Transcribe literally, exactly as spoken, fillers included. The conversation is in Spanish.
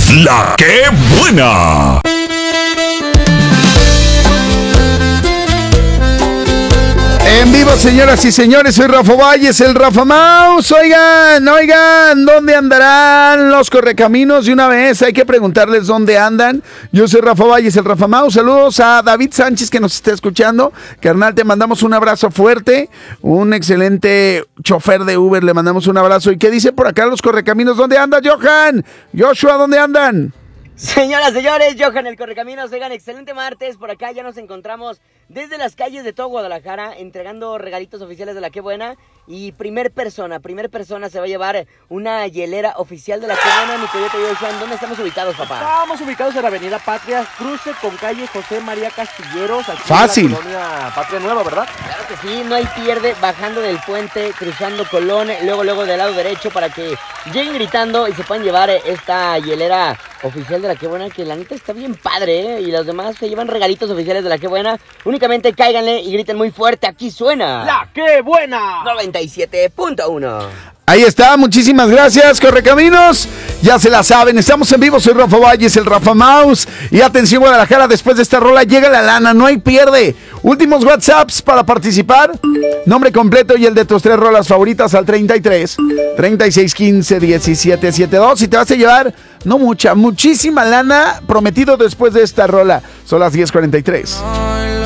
La que buena. En vivo, señoras y señores, soy Rafa Valles, el Rafa Mouse. Oigan, oigan, ¿dónde andarán los correcaminos? De una vez hay que preguntarles dónde andan. Yo soy Rafa Valles, el Rafa Mouse. Saludos a David Sánchez que nos está escuchando. Carnal, te mandamos un abrazo fuerte. Un excelente chofer de Uber, le mandamos un abrazo. ¿Y qué dice por acá los correcaminos? ¿Dónde anda Johan? Joshua, ¿dónde andan? Señoras, señores, Johan, el Correcaminos, oigan, excelente martes, por acá ya nos encontramos desde las calles de todo Guadalajara, entregando regalitos oficiales de La Qué Buena, y primer persona, primer persona se va a llevar una hielera oficial de La Qué Buena. Mi querido Johan, ¿dónde estamos ubicados, papá? Estamos ubicados en la avenida Patria, cruce con calle José María Castilleros, aquí Fácil. en la colonia Patria Nueva, ¿verdad? Claro que sí, no hay pierde, bajando del puente, cruzando Colón, luego, luego del lado derecho, para que lleguen gritando y se puedan llevar esta hielera oficial de La Qué Buena, que la neta está bien padre, ¿eh? Y los demás se llevan regalitos oficiales de La Qué Buena. Únicamente cáiganle y griten muy fuerte, aquí suena ¡La Qué Buena! noventa y siete punto uno. Ahí está, muchísimas gracias, Correcaminos. Ya se la saben, estamos en vivo, soy Rafa Valles, el Rafa Mouse. Y atención, Guadalajara, después de esta rola llega la lana, no hay pierde. Últimos WhatsApps para participar. Nombre completo y el de tus tres rolas favoritas al treinta y tres, treinta y seis, quince, diecisiete, setenta y dos. Y te vas a llevar, no mucha, muchísima lana prometido después de esta rola. Son las diez cuarenta y tres.